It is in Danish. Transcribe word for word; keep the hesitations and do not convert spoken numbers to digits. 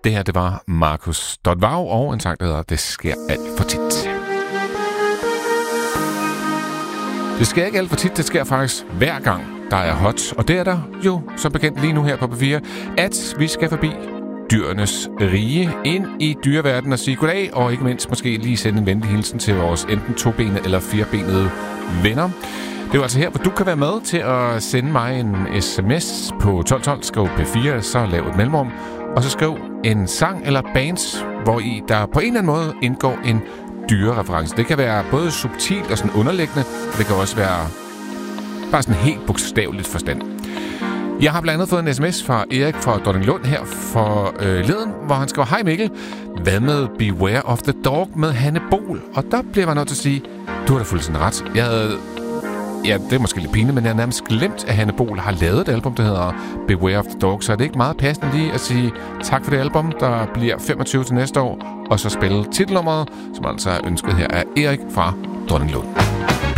Det her, det var Markus Dodvau og en sang, der hedder Det sker alt for tit. Det sker ikke alt for tit, det sker faktisk hver gang, der er hot. Og det er der jo som bekendt lige nu her på P fire, at vi skal forbi dyrenes rige, ind i dyreverdenen og sige goddag, og ikke mindst måske lige sende en venlig hilsen til vores enten tobenede eller firebenede venner. Det er jo altså her, hvor du kan være med til at sende mig en sms på tolv tolv, skriv P fire, så lav et mellemrum, og så skriv en sang eller bands, hvor i der på en eller anden måde indgår en dyrereference. Det kan være både subtilt og sådan underliggende, og det kan også være bare sådan helt bogstaveligt forstand. Jeg har blandt andet fået en sms fra Erik fra Dronninglund her for øh, leden, hvor han skriver: Hej Mikkel, hvad med Beware of the Dog med Hanne Bol? Og der bliver jeg nødt til at sige, du har da fuldstændig ret. Jeg havde, ja, det er måske lidt pinligt, men jeg har nærmest glemt, at Hanne Bol har lavet et album, der hedder Beware of the Dog, så er det ikke meget passende lige at sige tak for det album, der bliver femogtyve til næste år, og så spille titelnummeret, som altså er ønsket her af Erik fra Dronninglund.